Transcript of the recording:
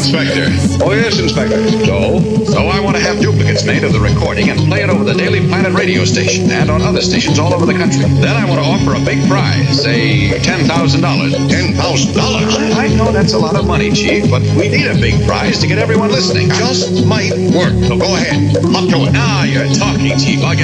Inspector. Oh, yes, Inspector. So I want to have duplicates made of the recording and play it over the Daily Planet radio station and on other stations all over the country. Then I want to offer a big prize, say $10,000. $10,000? I know that's a lot of money, Chief, but we need a big prize to get everyone listening. Just might work. So go ahead. Up to it. Now you're talking, Chief. I'll get